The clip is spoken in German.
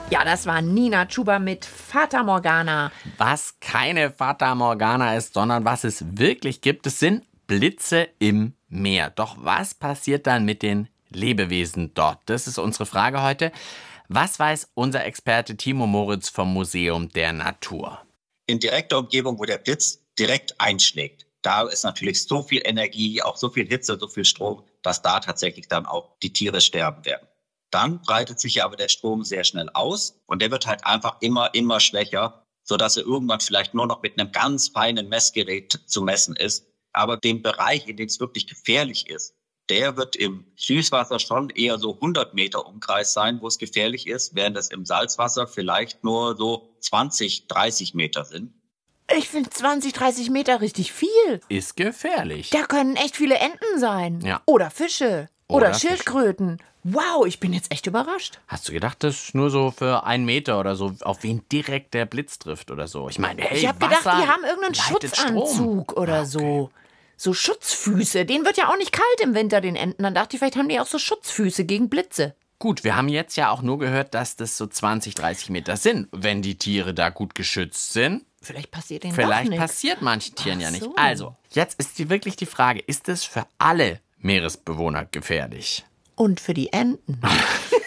Ja, das war Nina Chuba mit Fata Morgana. Was keine Fata Morgana ist, sondern was es wirklich gibt, es sind Blitze im Meer. Doch was passiert dann mit den Lebewesen dort? Das ist unsere Frage heute. Was weiß unser Experte Timo Moritz vom Museum der Natur? In direkter Umgebung, wo der Blitz direkt einschlägt, da ist natürlich so viel Energie, auch so viel Hitze, so viel Strom, dass da tatsächlich dann auch die Tiere sterben werden. Dann breitet sich aber der Strom sehr schnell aus und der wird halt einfach immer schwächer, sodass er irgendwann vielleicht nur noch mit einem ganz feinen Messgerät zu messen ist. Aber den Bereich, in dem es wirklich gefährlich ist, der wird im Süßwasser schon eher so 100 Meter Umkreis sein, wo es gefährlich ist, während es im Salzwasser vielleicht nur so 20, 30 Meter sind. Ich finde 20, 30 Meter richtig viel. Ist gefährlich. Da können echt viele Enten sein. Ja. Oder Fische. Oder Fische. Schildkröten. Wow, ich bin jetzt echt überrascht. Hast du gedacht, das ist nur so für 1 Meter oder so, auf wen direkt der Blitz trifft oder so? Ich meine, hey, Ich habe gedacht, Wasser die haben irgendeinen leitet Schutzanzug Strom. oder so. So Schutzfüße. Denen wird ja auch nicht kalt im Winter, den Enten. Dann dachte ich, vielleicht haben die auch so Schutzfüße gegen Blitze. Gut, wir haben jetzt ja auch nur gehört, dass das so 20, 30 Meter sind. Wenn die Tiere da gut geschützt sind, Vielleicht passiert denen vielleicht doch nichts. passiert manchen Tieren ja nicht. so. Also, jetzt ist wirklich die Frage, ist es für alle Meeresbewohner gefährlich? Und für die Enten.